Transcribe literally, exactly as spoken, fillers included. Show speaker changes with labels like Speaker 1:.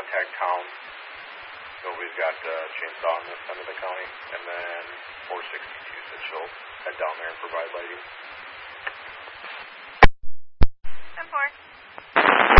Speaker 1: contact town. Nobody's got a uh, chainsaw in this end of the county. And then four sixty-two said she'll head down there and provide lighting.